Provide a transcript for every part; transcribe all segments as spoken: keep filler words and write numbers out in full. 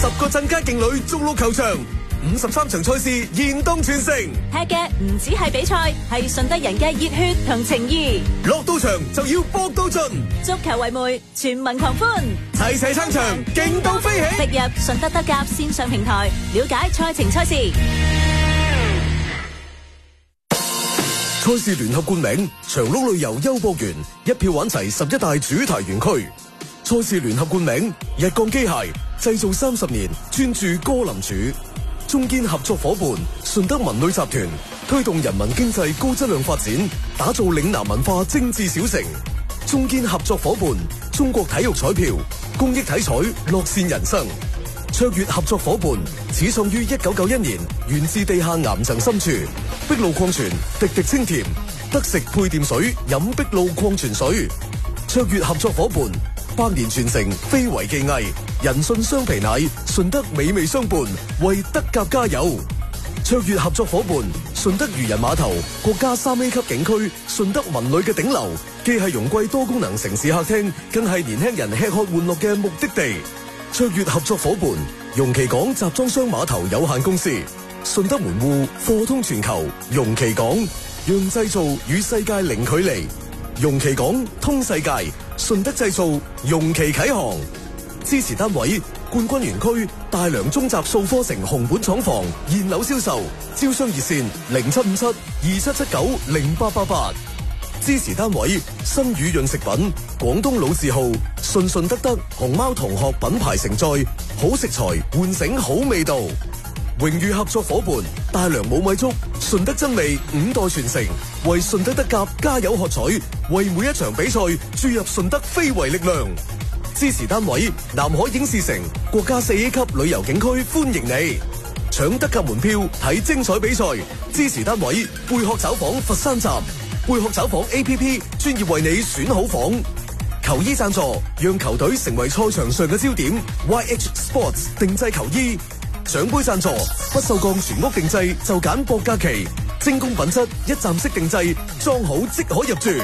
十個鎮街勁旅逐鹿球場，五十三場賽事現當全城。 踢嘅唔止係比賽，係順德人嘅熱血同情誼。 落到場就要搏到盡， 足球為媒，全民狂歡， 齊齊撐場，勁到飛起。 直入順德德甲線上平台，了解賽程賽事。 賽事聯合冠名長鹿旅遊優博園，一票玩齊十一大主題園區。賽事聯合冠名日鋼機械，製造三十年，專注歌林柱。中堅合作伙伴順德文旅集團，推動人民經濟高質量發展，打造嶺南文化精緻小城。中堅合作伙伴中國體育彩票，公益體彩，樂善人生。卓越合作伙伴始創於一九九一年，源自地下岩層深處，碧露礦泉，滴滴清甜，得食配電水，飲碧露礦泉水。卓越合作伙伴百年傳承，非遺技藝，人信雙皮奶，順德美味相伴，為德甲加油。卓越合作伙伴順德漁人碼頭，國家三 A 級景區，順德文旅嘅頂流，既係容桂多功能城市客廳，更係年輕人吃喝玩樂嘅目的地。卓越合作伙伴容其港集裝箱碼頭有限公司，順德門戶貨通全球，容其港讓製造與世界零距離，容其港通世界，順德製造，容其啟航。支持單位冠軍園區大良中集數科城紅本廠房現樓銷售，招商熱線零七五七二七七九零八八八。支持單位新宇潤食品廣東老字號順順德德熊貓同學品牌承載，好食材喚醒好味道。榮譽合作伙伴大良冇米粥，順德真味五代傳承，為順德德甲加油喝彩，為每一場比賽注入順德非遺力量。支持單位南海影視城國家四 A 級旅遊景區歡迎你，搶德甲門票睇精彩比賽。支持單位貝殼找房佛山站，貝殼找房 A P P 專業為你選好房。球衣贊助讓球隊成為賽場上嘅焦點 ，Y H Sports 定製球衣。獎杯贊助不鏽鋼全屋定製就揀博嘉祺，精工品質一站式定製，裝好即可入住。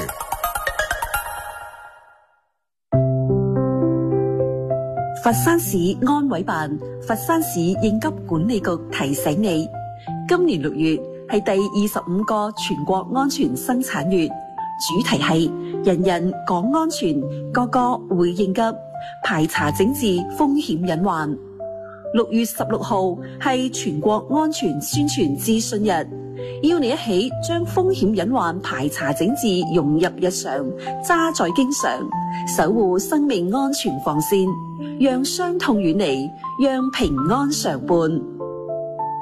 佛山市安委辦、佛山市應急管理局提醒你，今年六月係第二十五個全國安全生產月，主題係人人講安全，個個會應急，排查整治風險隱患。六月十六號係全國安全宣傳資訊日，要你一起將風險隱患排查整治融入日常，揸在經常，守護生命安全防線，讓傷痛遠離，讓平安常伴。